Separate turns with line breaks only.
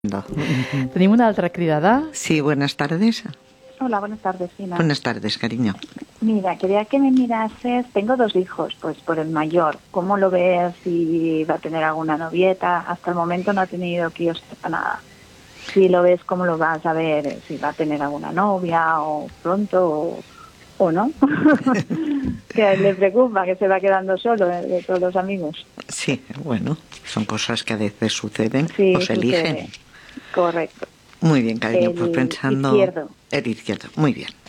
No.
Tenim una altra cridada.
Sí, buenas tardes.
Hola, buenas tardes, Fina.
Buenas tardes, cariño.
Mira, quería que me mirases, tengo 2 hijos, pues por el mayor, ¿cómo lo ves? Si va a tener alguna novieta, hasta el momento no ha tenido que yo sepa nada. Si lo ves, ¿cómo lo vas a ver? Si va a tener alguna novia o pronto o no. Que a él le preocupa, que se va quedando solo de todos los amigos.
Sí, bueno, son cosas que a veces suceden
Sí,
o se eligen.
sucede. Correcto.
Muy bien, cariño, pues pensando...
Izquierdo.
El izquierdo, muy bien.